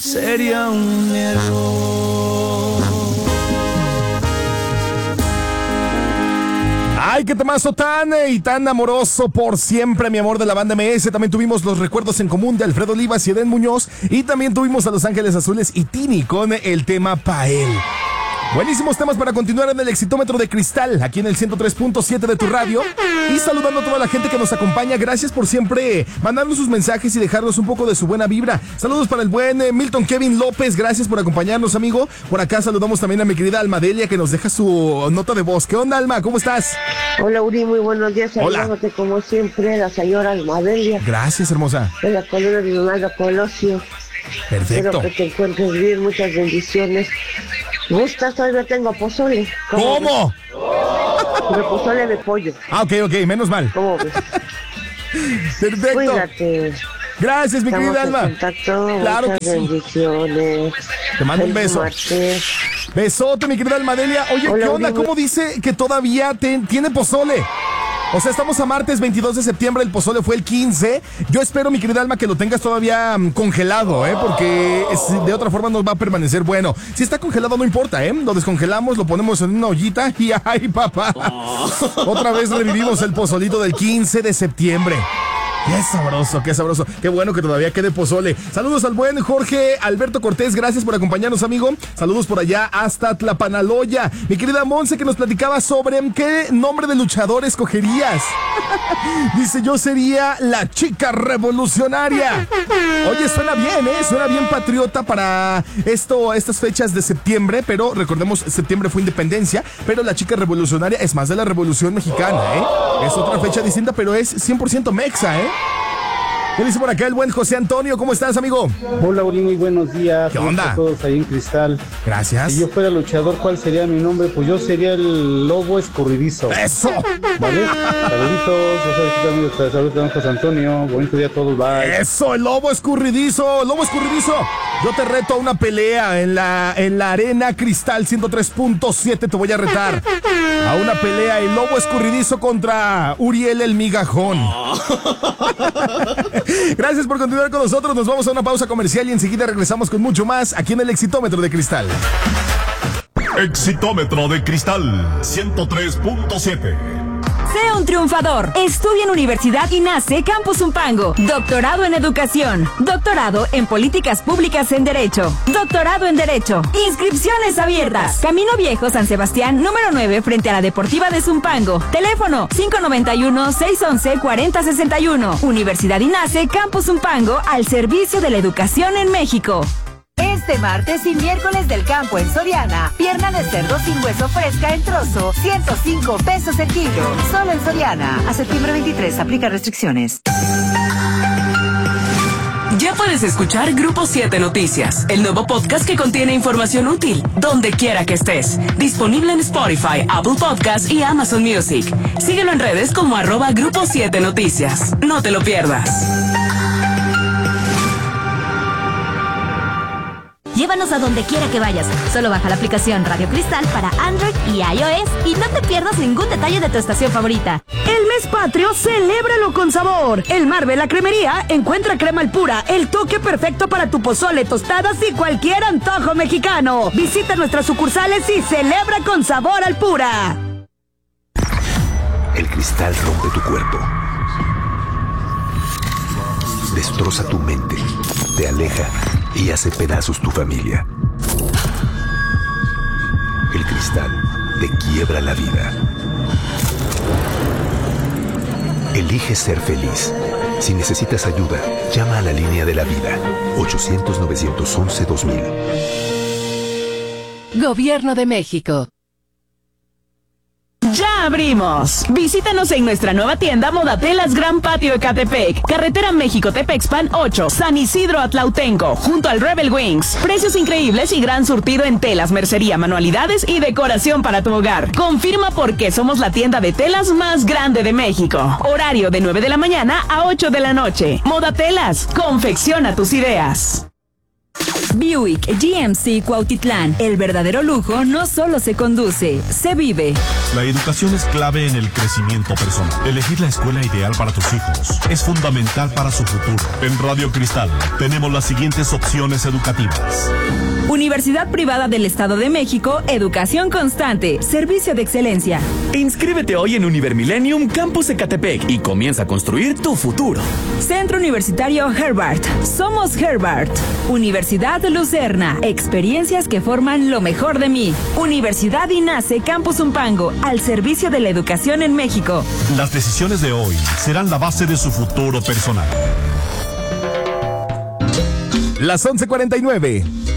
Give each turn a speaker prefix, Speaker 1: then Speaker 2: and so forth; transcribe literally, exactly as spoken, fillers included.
Speaker 1: sería un error.
Speaker 2: Ay, qué temazo tan y tan amoroso por siempre, mi amor, de la banda M S. También tuvimos los recuerdos en común de Alfredo Olivas y Edén Muñoz. Y también tuvimos a Los Ángeles Azules y Tini con el tema Pa' Él. Buenísimos temas para continuar en el Exitómetro de Cristal, aquí en el ciento tres punto siete de tu radio. Y saludando a toda la gente que nos acompaña. Gracias por siempre mandarnos sus mensajes y dejarnos un poco de su buena vibra. Saludos para el buen eh, Milton Kevin López. Gracias por acompañarnos, amigo. Por acá saludamos también a mi querida Almadelia, que nos deja su nota de voz. ¿Qué onda, Alma? ¿Cómo estás?
Speaker 3: Hola, Uri. Muy buenos días. Saludándote como siempre, la señora Almadelia.
Speaker 2: Gracias, hermosa.
Speaker 3: De la colonia de Donaldo Colosio.
Speaker 2: Perfecto.
Speaker 3: Espero que te encuentres bien. Muchas bendiciones. ¿Gustas? Todavía tengo pozole.
Speaker 2: ¿Cómo?
Speaker 3: ¿Cómo? De pozole de pollo.
Speaker 2: Ah, ok, ok, menos mal.
Speaker 3: ¿Cómo ves?
Speaker 2: Perfecto.
Speaker 3: Cuídate.
Speaker 2: Gracias, mi
Speaker 3: Estamos
Speaker 2: querida
Speaker 3: en
Speaker 2: Alma.
Speaker 3: contacto.
Speaker 2: Claro
Speaker 3: Muchas
Speaker 2: que sí.
Speaker 3: bendiciones.
Speaker 2: Te mando un beso.
Speaker 3: Martes.
Speaker 2: Besote, mi querida Almadelia. Oye,
Speaker 3: Hola,
Speaker 2: ¿qué onda?
Speaker 3: Uri.
Speaker 2: ¿Cómo dice que todavía te, tiene pozole? O sea, estamos a martes veintidós de septiembre, el pozole fue el quince. Yo espero, mi querida Alma, que lo tengas todavía um, congelado, ¿eh? Porque es, de otra forma no va a permanecer bueno. Si está congelado no importa, ¿eh? Lo descongelamos, lo ponemos en una ollita y ¡ay, papá! Oh. Otra vez revivimos el pozolito del quince de septiembre. Qué sabroso, qué sabroso. Qué bueno que todavía quede pozole. Saludos al buen Jorge Alberto Cortés. Gracias por acompañarnos, amigo. Saludos por allá hasta Tlapanaloya. Mi querida Monse, que nos platicaba sobre qué nombre de luchador escogerías. Dice, yo sería la chica revolucionaria. Oye, suena bien, ¿eh? Suena bien patriota para esto, estas fechas de septiembre. Pero recordemos, septiembre fue independencia. Pero la chica revolucionaria es más de la Revolución Mexicana, ¿eh? Es otra fecha distinta, pero es cien por ciento mexa, ¿eh? ¿Qué dice por acá el buen José Antonio? ¿Cómo estás, amigo?
Speaker 4: Hola, Uri, muy buenos días.
Speaker 2: ¿Qué onda?
Speaker 4: A todos ahí en Cristal.
Speaker 2: Gracias.
Speaker 4: Si yo fuera luchador, ¿cuál sería mi nombre? Pues yo sería el Lobo Escurridizo.
Speaker 2: ¡Eso!
Speaker 4: ¿Vale? Saluditos. Yo soy tu amigo. Saludos, don José Antonio. Bonito día a todos. Bye.
Speaker 2: ¡Eso! ¡El Lobo Escurridizo! ¡Lobo Escurridizo! Yo te reto a una pelea en la, en la Arena Cristal ciento tres punto siete. Te voy a retar a una pelea. El Lobo Escurridizo contra Uriel el Migajón. Gracias por continuar con nosotros. Nos vamos a una pausa comercial y enseguida regresamos con mucho más aquí en el Exitómetro de Cristal.
Speaker 5: Exitómetro de Cristal ciento tres punto siete.
Speaker 6: Sé un triunfador. Estudia en Universidad INACE Campus Zumpango. Doctorado en Educación. Doctorado en Políticas Públicas en Derecho. Doctorado en Derecho. Inscripciones abiertas. Camino Viejo, San Sebastián, número nueve, frente a la Deportiva de Zumpango. Teléfono cinco nueve uno, seis once, cuarenta sesenta y uno. Universidad INACE Campus Zumpango, al servicio de la educación en México.
Speaker 7: Este martes y miércoles del campo en Soriana, pierna de cerdo sin hueso fresca en trozo, ciento cinco pesos el kilo. Solo en Soriana. A septiembre veintitrés, aplica restricciones.
Speaker 8: Ya puedes escuchar Grupo siete Noticias, el nuevo podcast que contiene información útil, donde quiera que estés. Disponible en Spotify, Apple Podcasts y Amazon Music. Síguelo en redes como arroba Grupo siete Noticias. No te lo pierdas.
Speaker 9: Llévanos a donde quiera que vayas. Solo baja la aplicación Radio Cristal para Android y iOS y no te pierdas ningún detalle de tu estación favorita.
Speaker 10: El mes patrio, celébralo con sabor. El Marvel, la cremería, encuentra crema al pura, el toque perfecto para tu pozole, tostadas y cualquier antojo mexicano. Visita nuestras sucursales y celebra con sabor al pura.
Speaker 11: El cristal rompe tu cuerpo. Destroza tu mente. Te aleja y hace pedazos tu familia. El cristal te quiebra la vida. Elige ser feliz. Si necesitas ayuda, llama a la línea de la vida. ochocientos, novecientos once, dos mil.
Speaker 12: Gobierno de México.
Speaker 6: ¡Ya abrimos! Visítanos en nuestra nueva tienda Modatelas Gran Patio Ecatepec, Carretera México-Tepexpan ocho, San Isidro Atlautenco, junto al Rebel Wings. Precios increíbles y gran surtido en telas, mercería, manualidades y decoración para tu hogar. Confirma por qué somos la tienda de telas más grande de México. Horario de nueve de la mañana a ocho de la noche. Modatelas, confecciona tus ideas. Buick G M C Cuautitlán. El verdadero lujo no solo se conduce, se vive.
Speaker 5: La educación es clave en el crecimiento personal. Elegir la escuela ideal para tus hijos es fundamental para su futuro. En Radio Cristal tenemos las siguientes opciones educativas.
Speaker 6: Universidad Privada del Estado de México, educación constante, servicio de excelencia.
Speaker 12: Inscríbete hoy en Univermillennium Campus Ecatepec y comienza a construir tu futuro.
Speaker 6: Centro Universitario Herbart. Somos Herbart. Universidad Lucerna. Experiencias que forman lo mejor de mí. Universidad INACE Campus Umpango. Al servicio de la educación en México.
Speaker 5: Las decisiones de hoy serán la base de su futuro personal.
Speaker 2: Las once cuarenta y nueve.